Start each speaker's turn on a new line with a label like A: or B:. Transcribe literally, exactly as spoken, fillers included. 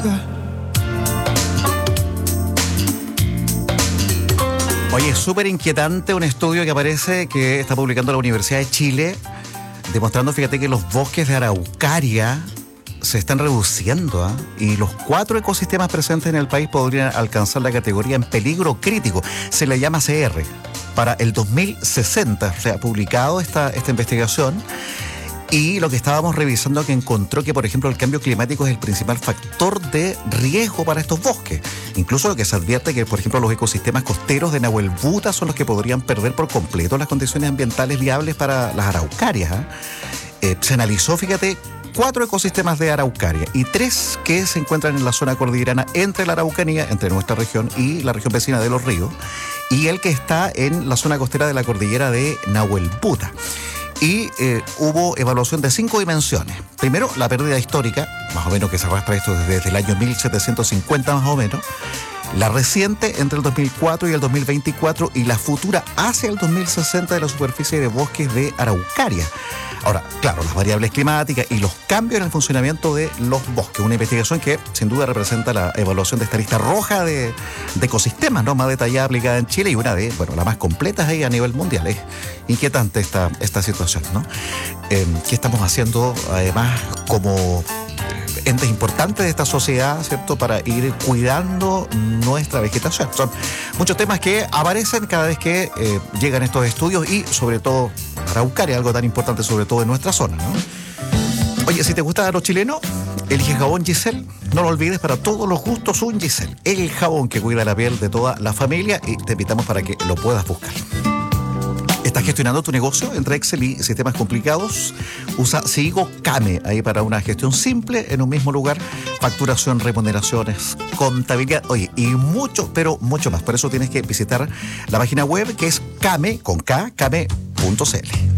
A: boca.
B: Oye, es súper inquietante un estudio que aparece que está publicando la Universidad de Chile, demostrando, fíjate, que los bosques de araucaria se están reduciendo, ¿eh? Y los cuatro ecosistemas presentes en el país podrían alcanzar la categoría en peligro crítico. Se le llama C R. Para el dos mil sesenta se ha publicado esta, esta investigación. Y lo que estábamos revisando que encontró que, por ejemplo, el cambio climático es el principal factor de riesgo para estos bosques. Incluso lo que se advierte que, por ejemplo, los ecosistemas costeros de Nahuel Buta son los que podrían perder por completo las condiciones ambientales viables para las araucarias. ¿eh? Eh, se analizó, fíjate, cuatro ecosistemas de araucaria y tres que se encuentran en la zona cordillerana entre la Araucanía, entre nuestra región y la región vecina de Los Ríos, y el que está en la zona costera de la cordillera de Nahuel Buta. Y eh, hubo evaluación de cinco dimensiones. Primero, la pérdida histórica, más o menos que se arrastra esto desde, desde el año mil setecientos cincuenta más o menos. La reciente entre el dos mil cuatro y el dos mil veinticuatro y la futura hacia el dos mil sesenta de la superficie de bosques de araucaria. Ahora, claro, las variables climáticas y los cambios en el funcionamiento de los bosques. Una investigación que sin duda representa la evaluación de esta lista roja de, de ecosistemas, ¿no? Más detallada aplicada en Chile y una de, bueno, las más completas ahí a nivel mundial. Es inquietante esta, esta situación, ¿no? Eh, ¿Qué estamos haciendo además como entes importantes de esta sociedad, ¿cierto?, para ir cuidando nuestra vegetación? Son muchos temas que aparecen cada vez que eh, llegan estos estudios y sobre todo araucaria, algo tan importante sobre todo en nuestra zona, ¿no? Oye, si te gusta lo chileno, elige jabón Giselle. No lo olvides, para todos los gustos un Giselle. El jabón que cuida la piel de toda la familia y te invitamos para que lo puedas buscar. ¿Estás gestionando tu negocio entre Excel y sistemas complicados? Usa Sigo Kame ahí para una gestión simple en un mismo lugar. Facturación, remuneraciones, contabilidad, oye, y mucho, pero mucho más. Por eso tienes que visitar la página web que es Kame, con K, kame punto c l.